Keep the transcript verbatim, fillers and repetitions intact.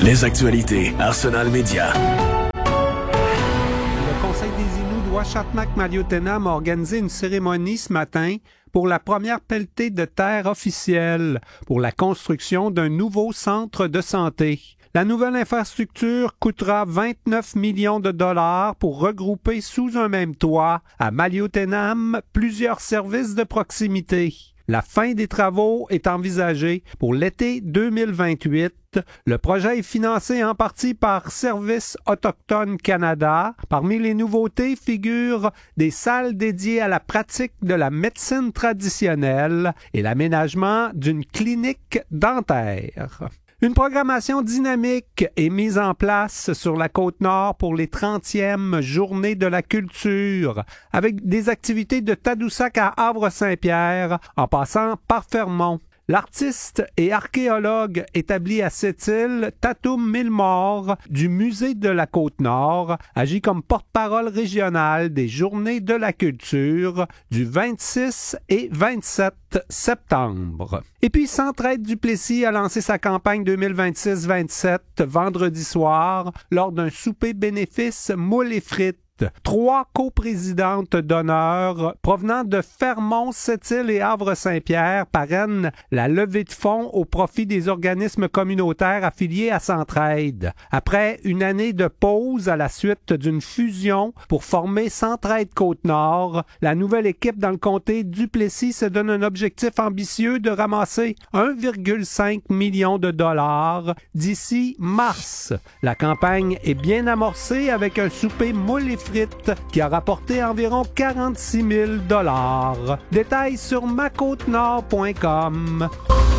Les actualités Arsenal Média. Le Conseil des Inuits d'Ouachachmak-Maliotenam a organisé une cérémonie ce matin pour la première pelletée de terre officielle pour la construction d'un nouveau centre de santé. La nouvelle infrastructure coûtera vingt-neuf millions de dollars pour regrouper sous un même toit à Maliotenam plusieurs services de proximité. La fin des travaux est envisagée pour l'été deux mille vingt-huit. Le projet est financé en partie par Services autochtones Canada. Parmi les nouveautés figurent des salles dédiées à la pratique de la médecine traditionnelle et l'aménagement d'une clinique dentaire. Une programmation dynamique est mise en place sur la Côte-Nord pour les trentièmes Journées de la culture, avec des activités de Tadoussac à Havre-Saint-Pierre, en passant par Fermont. L'artiste et archéologue établi à Sept-Îles, Tatoum Milmore, du Musée de la Côte-Nord, agit comme porte-parole régionale des Journées de la culture du vingt-six et vingt-sept septembre. Et puis, Centraide Duplessis a lancé sa campagne deux mille vingt-six vingt-sept vendredi soir lors d'un souper bénéfice moules et frites. Trois coprésidentes d'honneur provenant de Fermont, Sept-Îles et Havre-Saint-Pierre parrainent la levée de fonds au profit des organismes communautaires affiliés à Centraide. Après une année de pause à la suite d'une fusion pour former Centraide Côte-Nord, la nouvelle équipe dans le comté Duplessis se donne un objectif ambitieux de ramasser un virgule cinq million de dollars d'ici mars. La campagne est bien amorcée avec un souper moules et frites qui a rapporté environ quarante-six mille dollars. Détails sur ma côte nord point com.